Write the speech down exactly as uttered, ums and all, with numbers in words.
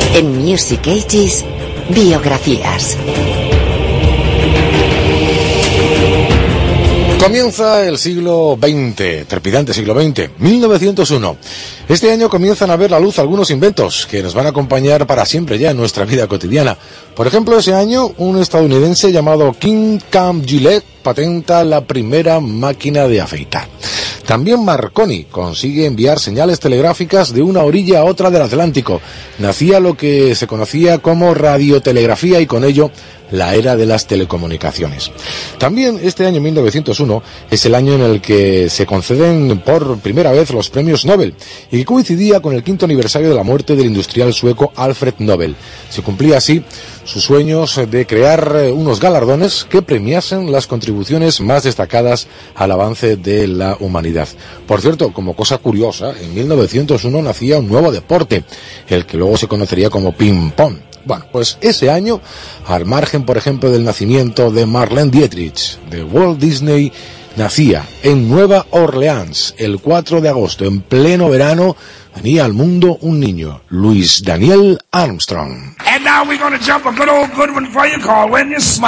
En Music Ages, biografías. Comienza el siglo veinte, trepidante siglo veinte, mil novecientos uno. Este año comienzan a ver la luz algunos inventos que nos van a acompañar para siempre ya en nuestra vida cotidiana. Por ejemplo, ese año un estadounidense llamado King Cam Gillette patenta la primera máquina de afeitar. También Marconi consigue enviar señales telegráficas de una orilla a otra del Atlántico. Nacía lo que se conocía como radiotelegrafía y con ello la era de las telecomunicaciones. También este año mil novecientos uno es el año en el que se conceden por primera vez los premios Nobel y que coincidía con el quinto aniversario de la muerte del industrial sueco Alfred Nobel. Se cumplía así sus sueños de crear unos galardones que premiasen las contribuciones más destacadas al avance de la humanidad. Por cierto, como cosa curiosa, en mil novecientos uno nacía un nuevo deporte, el que luego se conocería como ping-pong. Bueno, pues ese año, al margen, por ejemplo, del nacimiento de Marlene Dietrich, de Walt Disney, nacía en Nueva Orleans el cuatro de agosto, en pleno verano, venía al mundo un niño, Louis Daniel Armstrong. And now we're going to jump a good old good one for you called When You Smile.